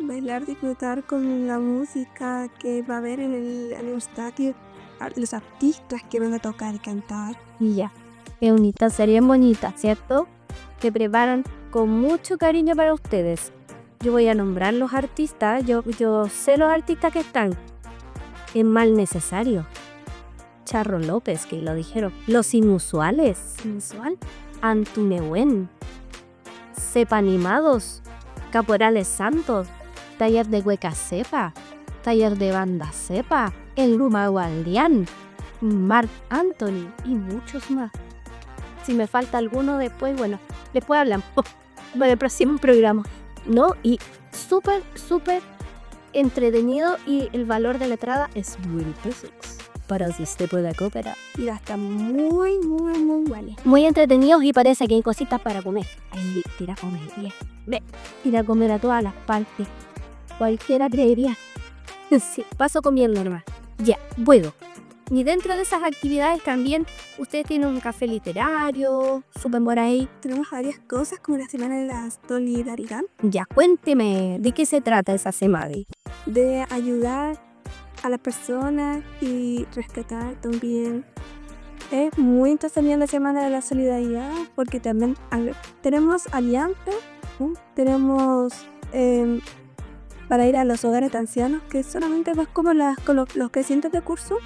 bailar, disfrutar con la música que va a haber en el aniversario, los artistas que van a tocar y cantar. Y ya, qué bonita, sería bonita, ¿cierto? Que preparan con mucho cariño para ustedes. Yo voy a nombrar los artistas, yo sé los artistas que están. Es Mal Necesario, Charro López, que lo dijeron, Los Inusuales, Antunehuen, Cepa Animados, Caporales Santos, Taller de Hueca Cepa, Taller de Banda Cepa, El Luma Guardián, Marc Anthony y muchos más. Si me falta alguno después, bueno, después hablamos para el próximo programa, ¿no? Y súper entretenido, y el valor de la entrada es $20 para si usted puede cooperar. Y está muy bueno. Muy entretenidos, y parece que hay cositas para comer. Ahí tira a comer, bien. Ve, tira a comer a todas las partes. Cualquiera creería. Sí, paso comiendo nomás. Ya, bueno. Y dentro de esas actividades también ustedes tienen un café literario, suben por ahí. Tenemos varias cosas como la Semana de la Solidaridad. Ya, cuénteme, ¿de qué se trata esa semana? De ayudar a las personas y rescatar también. Es muy interesante la Semana de la Solidaridad porque también tenemos alianzas, ¿no? Tenemos para ir a los hogares de ancianos, que solamente vas como los crecientes de curso.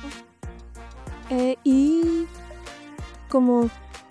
Y como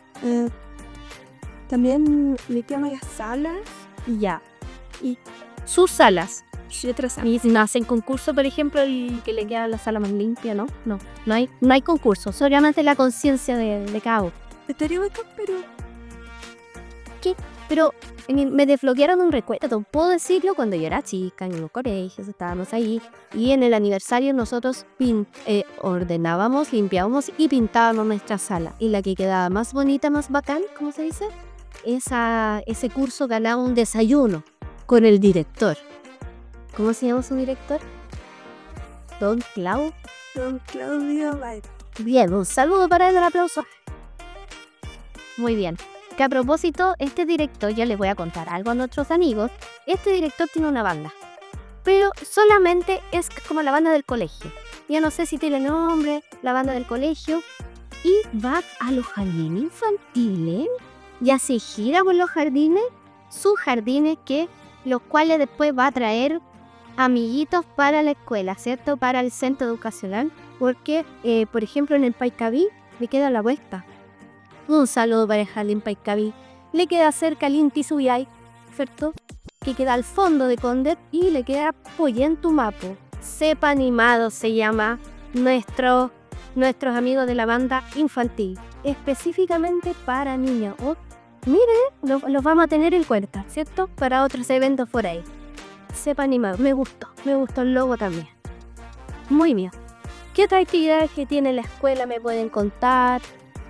también limpiamos las salas. Ya. Y sus salas. Y otras salas. Y si no hacen concurso, por ejemplo, el que le queda la sala más limpia, ¿no? No hay concurso, solamente la conciencia de cada uno. Estaría bacán, pero... ¿Qué? Pero me desbloquearon un recuerdo, puedo decirlo, cuando yo era chica, en los colegios estábamos ahí, y en el aniversario nosotros ordenábamos, limpiábamos y pintábamos nuestra sala. Y la que quedaba más bonita, más bacán, ¿cómo se dice? Ese curso ganaba un desayuno con el director. ¿Cómo se llama su director? Don Claudio Valls. Bien, un saludo para él, un aplauso. Muy bien. Que a propósito, este director, ya les voy a contar algo a nuestros amigos, este director tiene una banda, pero solamente es como la banda del colegio. Ya no sé si tiene nombre, la banda del colegio, y va a los jardines infantiles, y hace gira por los jardines, sus jardines, los cuales después va a traer amiguitos para la escuela, ¿cierto? Para el centro educacional, porque, por ejemplo, en el Paiscaví le queda la vuelta. Un saludo para el Jardín Paiscaví. Le queda cerca el Inti Suyay, ¿cierto? Que queda al fondo de Condet, y le queda Poyentumapo. Cepa Animado se llama nuestros amigos de la banda infantil, específicamente para niños. Oh, mire, los vamos a tener en cuenta, ¿cierto? Para otros eventos por ahí. Cepa Animado, me gustó el logo también. Muy bien. ¿Qué otra actividad que tiene la escuela me pueden contar?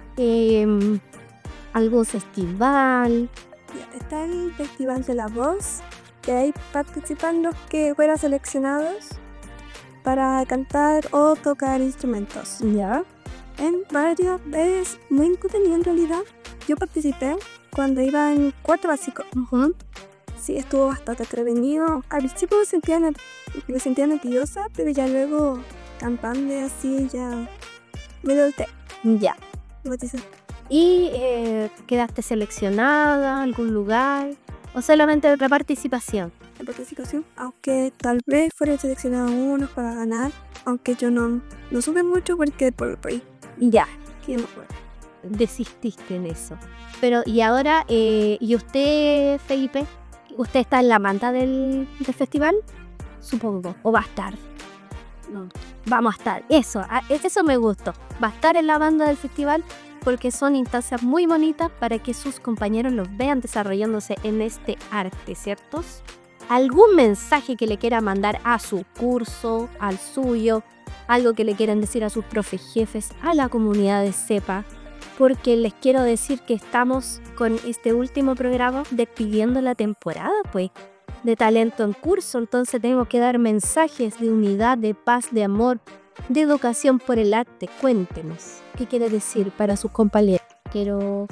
Algún festival. Está el Festival de la Voz, que ahí participan los que fueron seleccionados para cantar o tocar instrumentos. Ya. En varios, es muy entretenido en realidad. Yo participé cuando iba en cuarto básico. Sí, estuvo bastante entretenido. Al principio me sentía nerviosa, pero ya luego cantando así ya me solté. Ya. ¿Y quedaste seleccionada a algún lugar? ¿O solamente la participación? La participación, aunque tal vez fuera seleccionado unos para ganar, aunque yo no supe mucho porque por el país. Ya. ¿Qué me acuerdo? Desististe en eso. Pero, y ahora, ¿y usted, Felipe? ¿Usted está en la manta del festival? Supongo. ¿O va a estar? No. Vamos a estar. Eso me gustó. Va a estar en la banda del festival, porque son instancias muy bonitas para que sus compañeros los vean desarrollándose en este arte, ¿cierto? ¿Algún mensaje que le quiera mandar a su curso, al suyo? ¿Algo que le quieran decir a sus profes jefes, a la comunidad de CEPA? Porque les quiero decir que estamos con este último programa despidiendo la temporada, pues, de Talento en Curso. Entonces tenemos que dar mensajes de unidad, de paz, de amor, de educación por el arte. Cuéntenos, ¿qué quiere decir para sus compañeros? Quiero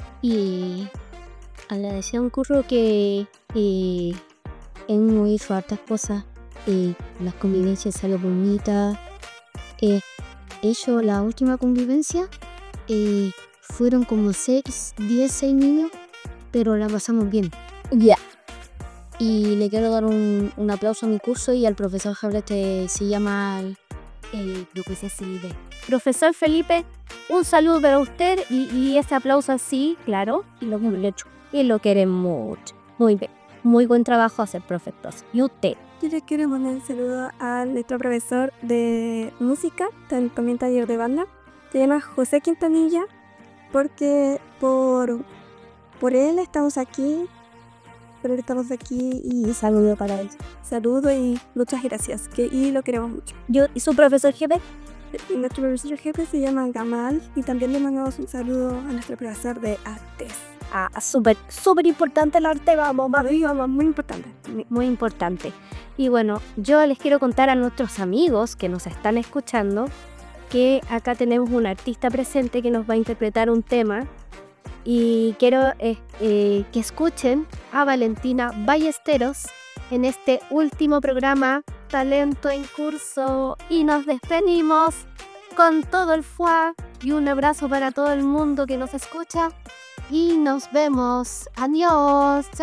agradecer a un curso que él no hizo hartas cosas las convivencias salieron bonitas. Ellos, la última convivencia, fueron como 6 niños, pero la pasamos bien. Ya. Y le quiero dar un aplauso a mi curso y al profesor Javier, se llama profesor Felipe. Profesor Felipe, un saludo para usted y ese aplauso así, claro, y lo que le hecho. Y lo queremos mucho. Muy bien. Muy buen trabajo hacer, profesor. ¿Y usted? Yo le quiero mandar un saludo a nuestro profesor de música, también taller de banda. Se llama José Quintanilla, porque por él estamos aquí. Y saludo para él. Saludo y muchas gracias. Y lo queremos mucho. ¿Y su profesor jefe? Nuestro profesor jefe se llama Gamal y también le mandamos un saludo a nuestro profesor de artes. Súper importante el arte, vamos, muy importante. Muy importante. Y bueno, yo les quiero contar a nuestros amigos que nos están escuchando que acá tenemos un artista presente que nos va a interpretar un tema. Y quiero que escuchen a Valentina Ballesteros en este último programa Talento en Curso. Y nos despedimos con todo el fuá y un abrazo para todo el mundo que nos escucha. Y nos vemos. Adiós.